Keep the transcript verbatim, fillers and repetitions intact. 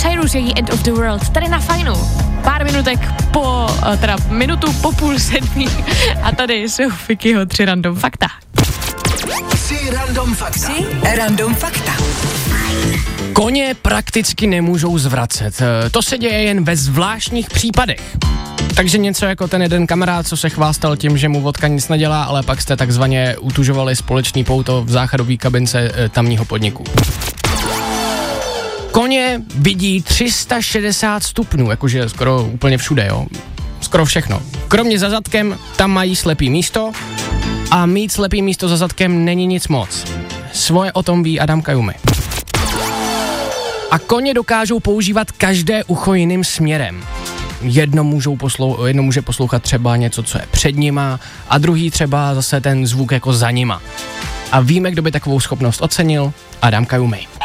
Cyrus, její End of the World, tady na Fajnu. Pár minutek po, teda minutu po půl sedmí a tady jsou Fikyho tři random fakta. Tři random fakta. Tři random fakta. Koně prakticky nemůžou zvracet. To se děje jen ve zvláštních případech. Takže něco jako ten jeden kamarád, co se chvástal tím, že mu vodka nic nedělá, ale pak jste takzvaně utužovali společný pouto v záchodové kabince tamního podniku. Koně vidí tři sta šedesát stupňů, jakože skoro úplně všude, jo. Skoro všechno. Kromě za zadkem, tam mají slepý místo a mít slepý místo za zadkem není nic moc. Svoje o tom ví Adam Kajumi. A koně dokážou používat každé ucho jiným směrem. Jedno, můžou poslou, jedno může poslouchat třeba něco, co je před nima, a druhý třeba zase ten zvuk jako za nima. A víme, kdo by takovou schopnost ocenil? Adam Kajumi.